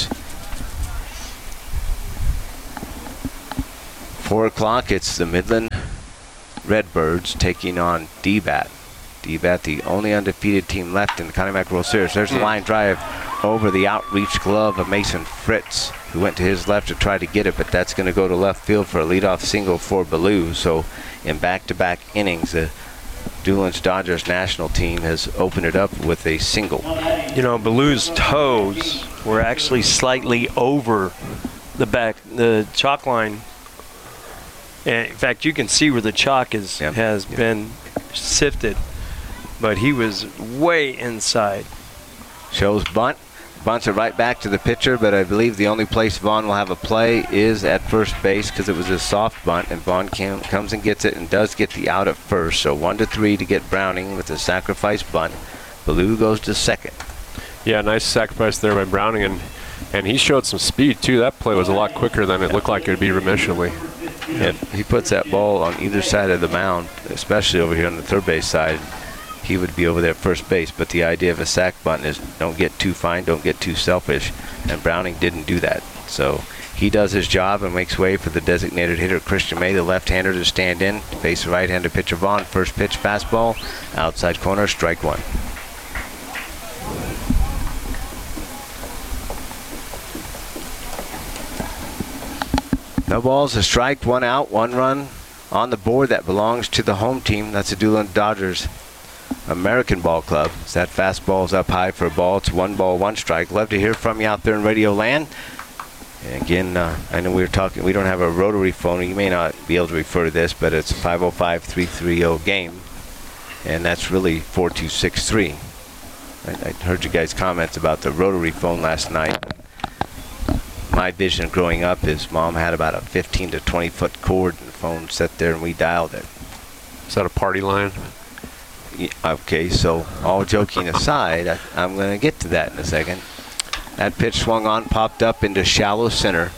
Four o'clock, it's the Midland Redbirds taking on D-Bat. D-Bat, the only undefeated team left in the Connie Mack World Series. There's the line drive over the outreach glove of Mason Fritz, who went to his left to try to get it, but that's going to go to left field for a leadoff single for Ballou. So in back-to-back innings, the Doolin's Dodgers national team has opened it up with a single. You know, Ballou's toes were actually slightly over the back, the chalk line. And in fact, you can see where the chalk is, yep. has yep. been sifted, but he was way inside. Shows bunt. Bunts it right back to the pitcher, but I believe the only place Vaughn will have a play is at first base because it was a soft bunt, and Vaughn came, comes and gets it and does get the out at first. So one to three to get Browning with a sacrifice bunt. Ballou goes to second. Yeah, nice sacrifice there by Browning, and and he showed some speed too. That play was a lot quicker than it looked like it would be initially. And he puts that ball on either side of the mound, especially over here on the third base side. He would be over there at first base, but the idea of a sac bunt is don't get too fine, don't get too selfish, and Browning didn't do that. So he does his job and makes way for the designated hitter Christian May, the left-hander, to stand in, face the right-handed pitcher Vaughn. First pitch fastball, outside corner, strike one. No balls, a strike, one out, one run on the board that belongs to the home team. That's the Doolin Dodgers American Ball Club. As that fastball's up high for a ball. It's one ball, one strike. Love to hear from you out there in Radio Land. And again, uh, I know we were talking, we don't have a rotary phone. You may not be able to refer to this, but it's five oh five, three three oh, game. And that's really four two six three. I, I heard you guys' comments about the rotary phone last night. My vision growing up is Mom had about a fifteen to twenty foot cord and the phone sat there and we dialed it. Is that a party line? Yeah, okay, so all joking aside, I, I'm going to get to that in a second. That pitch swung on, popped up into shallow center.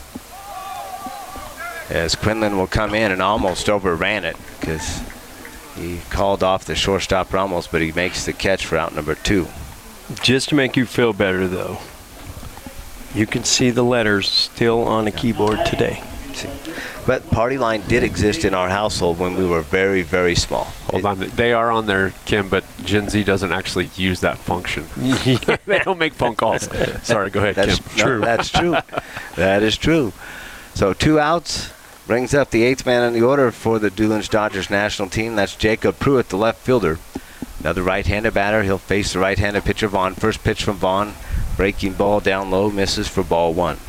As Quinlan will come in and almost overran it because he called off the shortstop Ramos, but he makes the catch for out number two. Just to make you feel better, though, you can see the letters still on the keyboard today. But Party Line did exist in our household when we were very, very small. Hold on. They are on there, Kim, but Gen Z doesn't actually use that function. They don't make phone calls. Sorry, go ahead, that's Kim. No, True. That's true. That is true. So two outs. Brings up the eighth man in the order for the Doolin's Dodgers national team. That's Jacob Pruitt, the left fielder. Another right-handed batter. He'll face the right-handed pitcher, Vaughn. First pitch from Vaughn. Breaking ball down low, misses for ball one.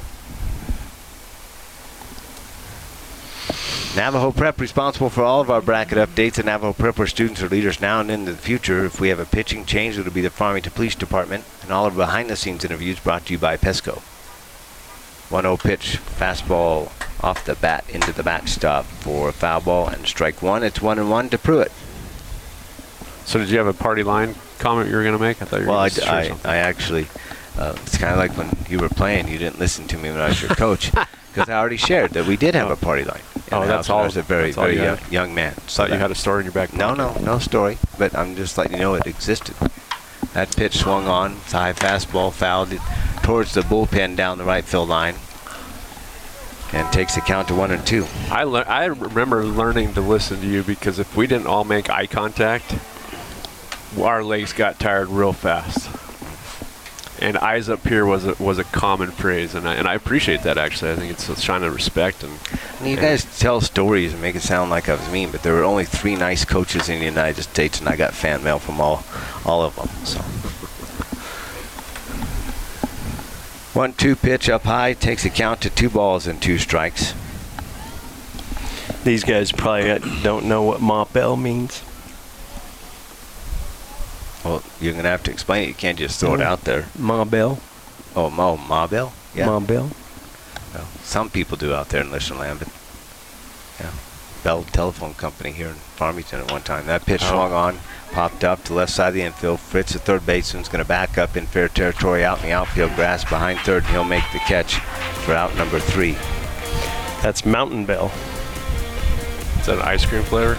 Navajo Prep responsible for all of our bracket updates. At Navajo Prep, where students are leaders now and into the future. If we have a pitching change, it'll be the Farmington Police Department. And all of the behind-the-scenes interviews brought to you by Pesco. one oh pitch, fastball off the bat into the backstop for a foul ball and strike one. It's one and one to Pruitt. So did you have a Party Line comment you were going to make? I thought you were well, going to I, share I, I actually, uh, it's kind of like when you were playing, you didn't listen to me when I was your coach. Because I already shared that we did have a Party Line. Oh, that's all. I was a very, very you young, had. young man. So thought you had a story in your back pocket. No, no, no story. But I'm just letting you know it existed. That pitch swung on. It's a high fastball, fouled it towards the bullpen down the right field line. And takes the count to one and two. I, le- I remember learning to listen to you because if we didn't all make eye contact, our legs got tired real fast. And eyes up here was a, was a common phrase, and I, and I appreciate that, actually. I think it's a sign of respect. And, and you and guys tell stories and make it sound like I was mean, but there were only three nice coaches in the United States, and I got fan mail from all, all of them. So, one two pitch up high, takes a count to two balls and two strikes. These guys probably don't know what Ma Bell means. Well, you're going to have to explain it. You can't just throw it out there. Ma Bell. Oh, Ma, Ma Bell? Yeah. Ma Bell. Well, some people do out there in Lichtenland, but yeah. Bell Telephone Company here in Farmington at one time. That pitch swung on, popped up to the left side of the infield. Fritz, the third baseman, is going to back up in fair territory out in the outfield grass behind third, and he'll make the catch for out number three. That's Mountain Bell. Is that an ice cream flavor?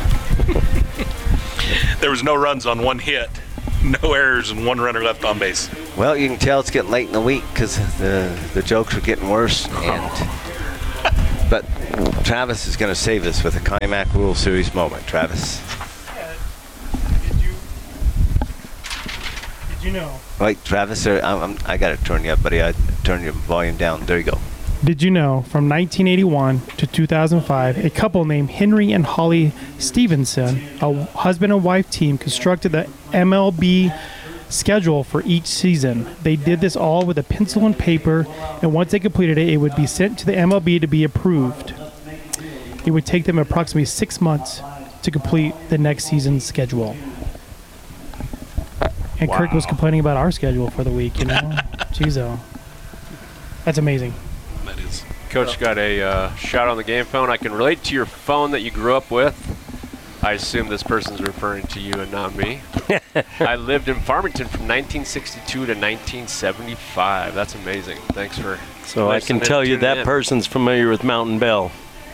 There was no runs on one hit, no errors, and one runner left on base. Well, you can tell it's getting late in the week because the the jokes are getting worse. And but Travis is going to save us with a Connie Mack World Series moment. Travis. Did you, did you know? Wait, Travis, I'm, I'm, I got to turn you up, buddy. I turn your volume down. There you go. Did you know from nineteen eighty-one to two thousand five, a couple named Henry and Holly Stevenson, a husband and wife team, constructed the M L B schedule for each season. They did this all with a pencil and paper, and once they completed it, it would be sent to the M L B to be approved. It would take them approximately six months to complete the next season's schedule. And Wow. Kirk was complaining about our schedule for the week, you know? Jeez, oh. That's amazing. That is. Coach got a uh, shot on the game phone. I can relate to your phone that you grew up with. I assume this person's referring to you and not me. I lived in Farmington from nineteen sixty-two to nineteen seventy-five. That's amazing. Thanks for So I can listening tell and you tuning that in. person's familiar with Mountain Bell.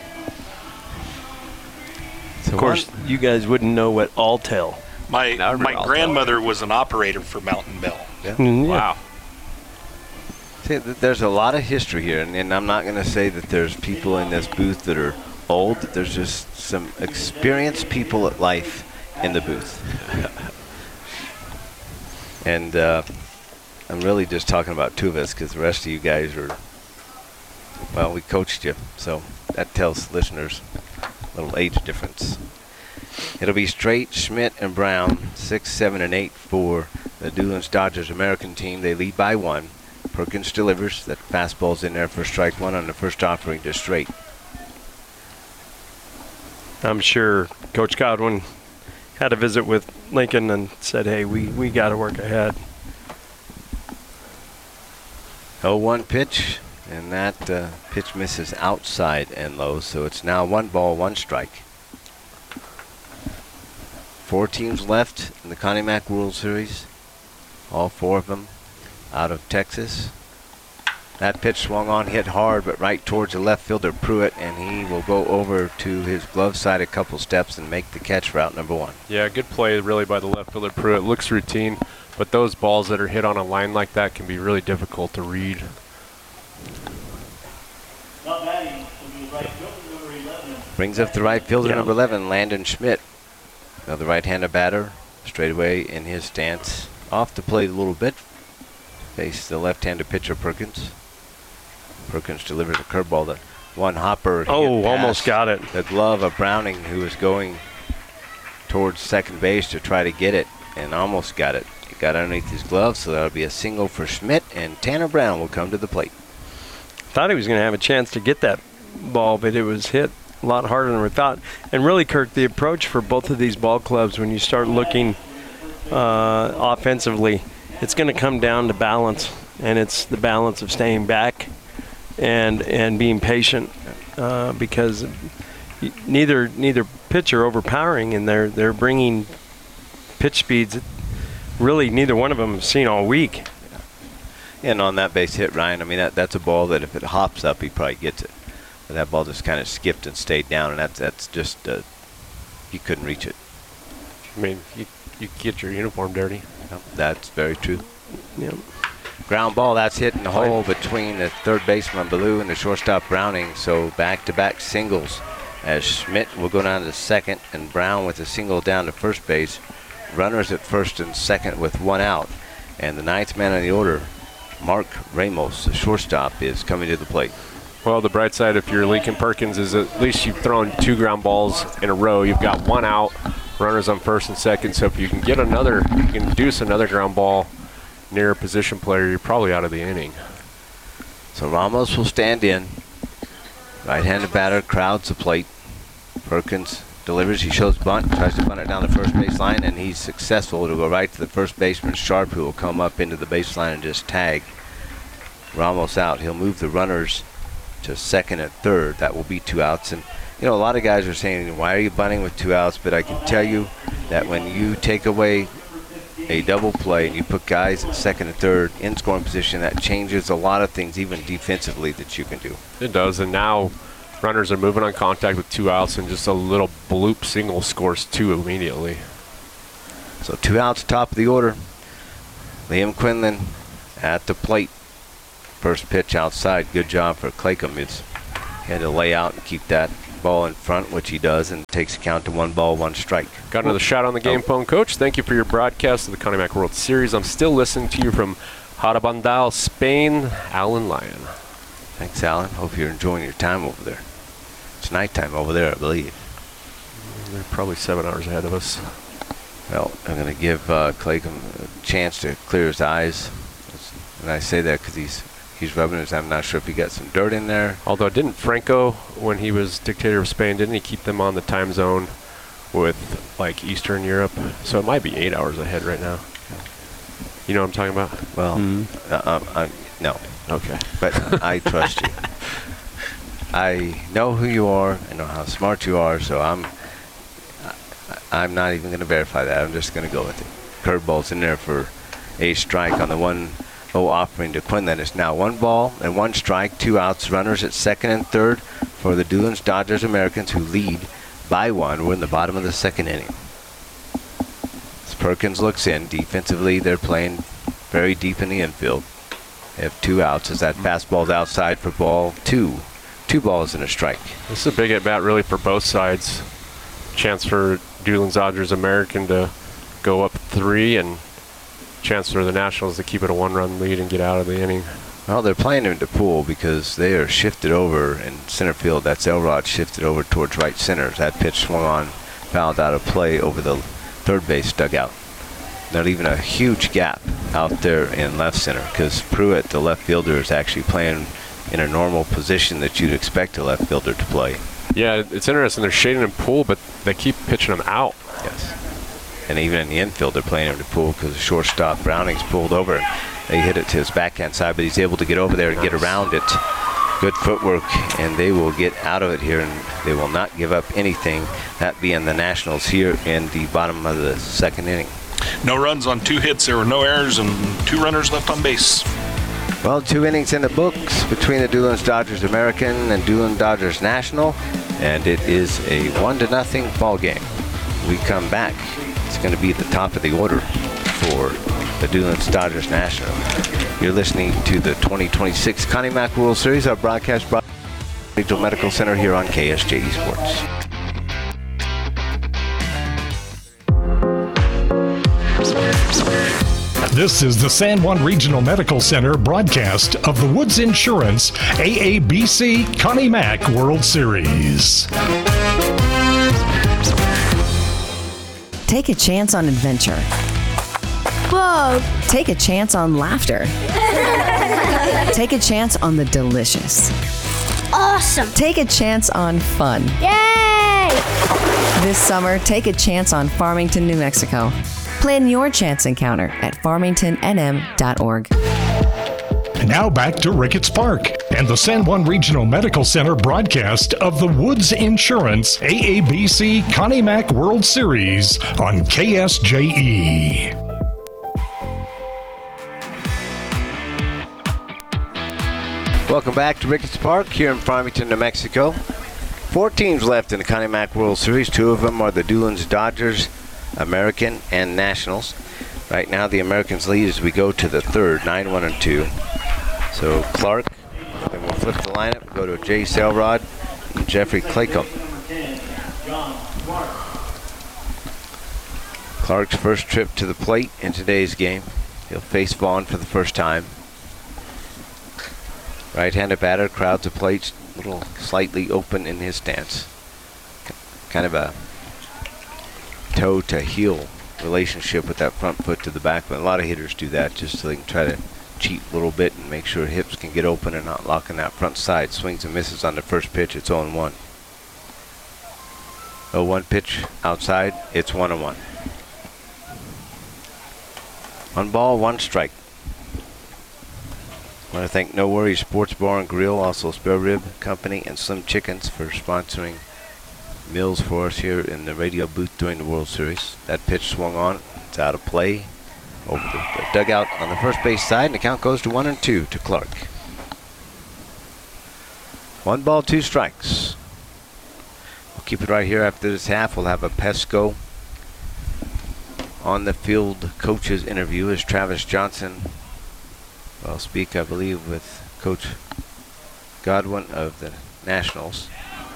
Of course, you guys wouldn't know what Alltel. My remember my Alto. grandmother was an operator for Mountain Bell. Yeah. Mm, yeah. Wow. See, th- there's a lot of history here, and, and I'm not going to say that there's people in this booth that are old. There's just some experienced people at life in the booth. And uh, I'm really just talking about two of us because the rest of you guys are, well, we coached you, so that tells listeners a little age difference. It'll be Straight, Schmidt, and Brown, six, seven, and eight for the Doolins Dodgers American team. They lead by one. Perkins delivers. That fastball's in there for strike one on the first offering to Straight. I'm sure Coach Godwin had a visit with Lincoln and said, hey, we, we got to work ahead. oh one pitch, and that uh, pitch misses outside and low, so it's now one ball, one strike. Four teams left in the Connie Mack World Series. All four of them out of Texas. That pitch swung on, hit hard, but right towards the left fielder, Pruitt, and he will go over to his glove side a couple steps and make the catch for out number one. Yeah, good play really by the left fielder Pruitt. Looks routine, but those balls that are hit on a line like that can be really difficult to read. Brings up the right fielder, Yeah. number eleven, Landon Schmidt. Another right-handed batter, straight away in his stance. Off the plate a little bit. Face the left-handed pitcher, Perkins. Perkins delivers a curveball that one hopper. Oh, hit almost past got it. The glove of Browning, who was going towards second base to try to get it, and almost got it. It got underneath his glove, so that'll be a single for Schmidt, and Tanner Brown will come to the plate. Thought he was going to have a chance to get that ball, but it was hit a lot harder than we thought. And really, Kirk, the approach for both of these ball clubs, when you start looking uh, offensively, it's going to come down to balance, and it's the balance of staying back and and being patient, uh, because neither neither pitch are overpowering, and they're they're bringing pitch speeds that really neither one of them have seen all week. And on that base hit, Ryan, I mean, that that's a ball that if it hops up, he probably gets it. But that ball just kind of skipped and stayed down, and that's that's just, uh, you couldn't reach it. I mean, you, you get your uniform dirty. Yep, that's very true. Yep. Ground ball, that's hit in the hole between the third baseman, Ballou, and the shortstop, Browning. So back-to-back singles as Schmidt will go down to second, and Brown with a single down to first base. Runners at first and second with one out. And the ninth man on the order, Mark Ramos, the shortstop, is coming to the plate. Well, the bright side, if you're Lincoln Perkins, is at least you've thrown two ground balls in a row. You've got one out, runners on first and second. So if you can get another, you can induce another ground ball near a position player, you're probably out of the inning. So Ramos will stand in. Right-handed batter crowds the plate. Perkins delivers. He shows bunt, tries to bunt it down the first base line, and he's successful. It'll go right to the first baseman, Sharp, who will come up into the baseline and just tag Ramos out. He'll move the runners to second and third. That will be two outs. And You know, a lot of guys are saying, why are you bunting with two outs? But I can tell you that when you take away a double play and you put guys at second and third in scoring position, that changes a lot of things, even defensively, that you can do. It does, and now runners are moving on contact with two outs, and just a little bloop single scores two immediately. So two outs, top of the order. Liam Quinlan at the plate. First pitch outside. Good job for Claycomb. It's, he had to lay out and keep that ball in front, which he does, and takes a count to one ball, one strike. Got another shot on the game phone, Coach. Thank you for your broadcast of the Connie Mack World Series. I'm still listening to you from Harabandal, Spain. Alan Lyon. Thanks, Alan. Hope you're enjoying your time over there. It's nighttime over there, I believe. They're probably seven hours ahead of us. Well, I'm going to give uh, Claycomb a chance to clear his eyes. And I say that because he's he's rubbing his. I'm not sure if he got some dirt in there. Although, didn't Franco, when he was dictator of Spain, didn't he keep them on the time zone with, like, Eastern Europe? So it might be eight hours ahead right now. You know what I'm talking about? Well, mm-hmm. uh, uh, uh, no. Okay. But I trust you. I know who you are. I know how smart you are, so I'm I'm not even going to verify that. I'm just going to go with it. Curveball's in there for a strike on the one oh offering to Quinlan. It's now one ball and one strike, two outs, runners at second and third for the Doolin's Dodgers Americans, who lead by one. We're in the bottom of the second inning. As Perkins looks in, defensively they're playing very deep in the infield. They have two outs as that fastball's outside for ball two. Two balls and a strike. This is a big at-bat really for both sides. Chance for Doolin's Dodgers American to go up three, and chance for the Nationals to keep it a one-run lead and get out of the inning. Well, they're playing him to pull because they are shifted over in center field. That's Elrod shifted over towards right center. That pitch swung on, fouled out of play over the third base dugout. They're leaving a huge gap out there in left center because Pruitt, the left fielder, is actually playing in a normal position that you'd expect a left fielder to play. Yeah, it's interesting. They're shading him pull, but they keep pitching him out. Yes. And even in the infield, they're playing him to pull because the shortstop Browning's pulled over. They hit it to his backhand side, but he's able to get over there and nice. Get around it. Good footwork, and they will get out of it here, and they will not give up anything, that being the Nationals here in the bottom of the second inning. No runs on two hits. There were no errors and two runners left on base. Well, two innings in the books between the Doolin's Dodgers American and Doolin Dodgers National, and it is a one to nothing ball game. We come back. It's going to be at the top of the order for the Doolin's Dodgers National. You're listening to the twenty twenty-six Connie Mack World Series. Our broadcast brought by Regional Medical Center here on K S J E Sports. This is the San Juan Regional Medical Center broadcast of the Woods Insurance A A B C Connie Mack World Series. Take a chance on adventure. Whoa! Take a chance on laughter. Take a chance on the delicious. Awesome! Take a chance on fun. Yay! This summer, take a chance on Farmington, New Mexico. Plan your chance encounter at farmington n m dot org. Now back to Ricketts Park and the San Juan Regional Medical Center broadcast of the Woods Insurance A A B C Connie Mack World Series on K S J E. Welcome back to Ricketts Park here in Farmington, New Mexico. Four teams left in the Connie Mack World Series. Two of them are the Doolin's Dodgers, American, and Nationals. Right now the Americans lead as we go to the third, nine one and two. So Clark, then we'll flip the lineup, go to Jay Selrod and Jeffrey Claycomb. Clark's first trip to the plate in today's game. He'll face Vaughn for the first time. Right-handed batter, crowds the plate, a little slightly open in his stance. Kind of a toe to heel relationship with that front foot to the back. But a lot of hitters do that just so they can try to cheat a little bit and make sure hips can get open and not lock in that front side. Swings and misses on the first pitch. It's oh and one. oh one pitch outside. It's one and one. One ball, one strike. I want to thank No Worries Sports Bar and Grill, also Spare Rib Company and Slim Chickens for sponsoring Mills for us here in the radio booth during the World Series. That pitch swung on. It's out of play. Over the, the dugout on the first base side, and the count goes to one and two to Clark. One ball, two strikes. We'll keep it right here after this half. We'll have a Pesco on the field coach's interview as Travis Johnson will speak, I believe, with Coach Godwin of the Nationals.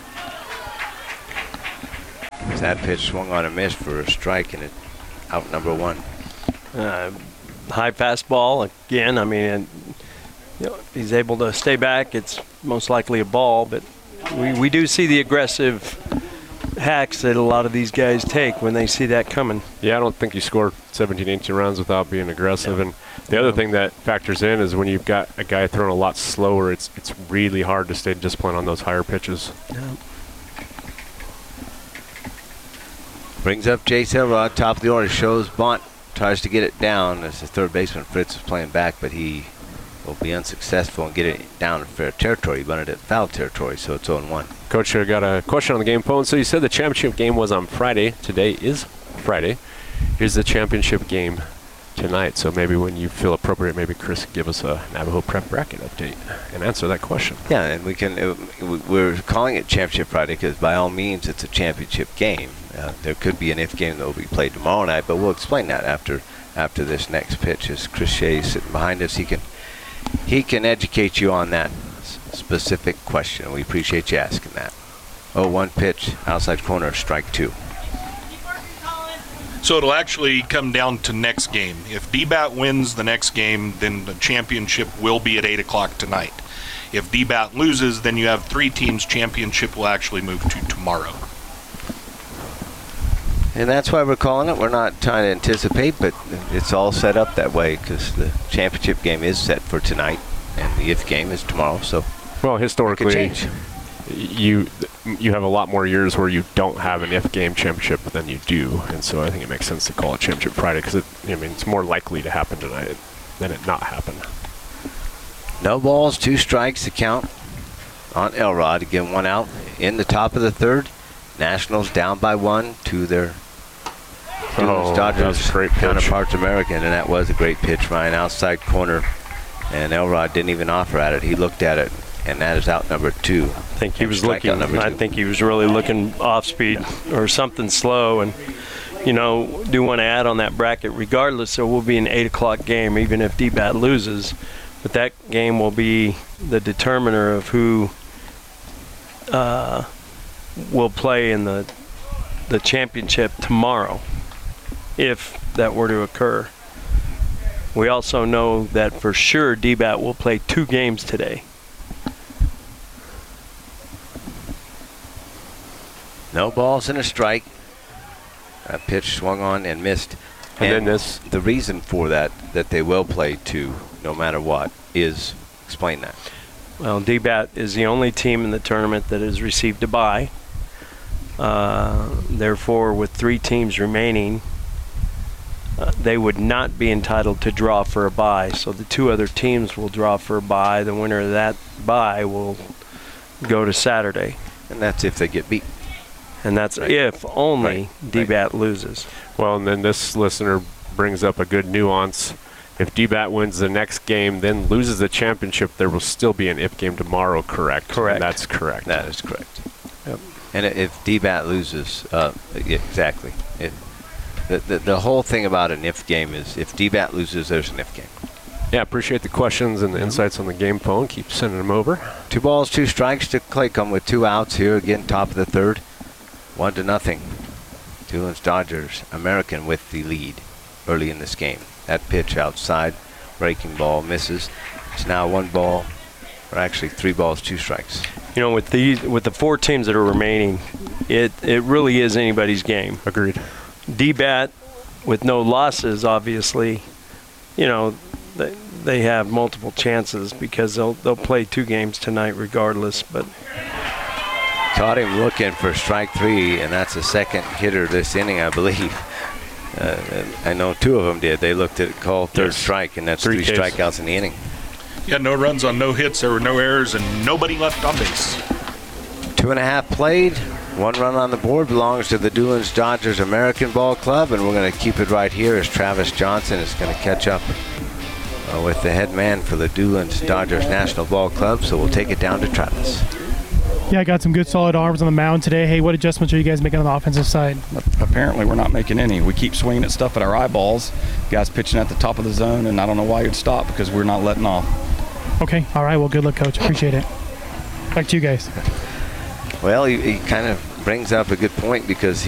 That pitch swung on a miss for a strike, and it out number one. Uh, high fastball again. I mean, and, you know, if he's able to stay back, it's most likely a ball. But we, we do see the aggressive hacks that a lot of these guys take when they see that coming. Yeah, I don't think you score seventeen, eighteen runs without being aggressive. Yeah. And the other thing that factors in is when you've got a guy throwing a lot slower, it's it's really hard to stay disciplined on those higher pitches. Yeah. Brings up Jace Elrod, top of the order. Shows bunt, tries to get it down as the third baseman Fritz is playing back, but he will be unsuccessful and get it down in fair territory. He bunted it foul territory, so it's oh and one. Coach, I got a question on the game phone. So you said the championship game was on Friday. Today is Friday. Here's the championship game tonight. So maybe when you feel appropriate, maybe Chris can give us a Navajo Prep bracket update and answer that question. Yeah, and we can. Uh, we're calling it Championship Friday because by all means it's a championship game. Uh, there could be an if game that will be played tomorrow night, but we'll explain that after after this next pitch. As Chris Shea is sitting behind us, he can he can educate you on that s- specific question. We appreciate you asking that. oh one pitch, outside corner, strike two. So it'll actually come down to next game. If D B A T wins the next game, then the championship will be at eight o'clock tonight. If D B A T loses, then you have three teams. Championship will actually move to tomorrow. And that's why we're calling it. We're not trying to anticipate, but it's all set up that way because the championship game is set for tonight, and the if game is tomorrow. So, well, historically, change. you you have a lot more years where you don't have an if game championship than you do, and so I think it makes sense to call it Championship Friday because it, I mean, it's more likely to happen tonight than it not happen. No balls, two strikes. The count on Elrod. Again, one out in the top of the third. Nationals down by one to their oh, Dodgers great counterparts American, and that was a great pitch, Ryan. Outside corner, and Elrod didn't even offer at it. He looked at it, and that is out number two. I think he was looking. I think he was really looking off speed or something slow, and you know, do want to add on that bracket. Regardless, there will be an eight o'clock game, even if D B A T loses. But that game will be the determiner of who uh, will play in the the championship tomorrow, if that were to occur. We also know that for sure D B A T will play two games today. No balls and a strike. That pitch swung on and missed. And, and then this. The reason for that, that they will play two no matter what, is explain that. Well, D B A T is the only team in the tournament that has received a bye. Uh, therefore, with three teams remaining, uh, they would not be entitled to draw for a bye. So the two other teams will draw for a bye. The winner of that bye will go to Saturday. And that's if they get beat. And that's right. If only right. D B A T right. loses. Well, and then this listener brings up a good nuance. If D B A T wins the next game, then loses the championship, there will still be an if game tomorrow, correct? Correct. And that's correct. That is correct. Yep. And if D B A T loses, uh, exactly. It, the, the, the whole thing about an if game is if D B A T loses, there's an if game. Yeah, appreciate the questions and the insights on the game phone. Keep sending them over. Two balls, two strikes to Claycomb with two outs here. Again, top of the third. One to nothing. Doolin's Dodgers American with the lead early in this game. That pitch outside, breaking ball, misses. It's now one ball, or actually three balls, two strikes. You know, with these, with the four teams that are remaining, it it really is anybody's game. Agreed. D B A T, with no losses, obviously, you know, they they have multiple chances because they'll they'll play two games tonight regardless. But caught him looking for strike three, and that's the second hitter this inning, I believe. Uh, I know two of them did. They looked at call third yes. strike, and that's three, three strikeouts in the inning. Yeah, no runs on no hits. There were no errors, and nobody left on base. Two and a half played. One run on the board belongs to the Doolin's Dodgers American Ball Club, and we're going to keep it right here as Travis Johnson is going to catch up uh, with the head man for the Doolin's Dodgers National Ball Club. So we'll take it down to Travis. Yeah, I got some good solid arms on the mound today. Hey, what adjustments are you guys making on the offensive side? Apparently, we're not making any. We keep swinging at stuff at our eyeballs. Guys pitching at the top of the zone, and I don't know why you'd stop because we're not letting off. Okay, all right. Well, good luck, Coach. Appreciate it. Back to you guys. Well, he, he kind of brings up a good point because he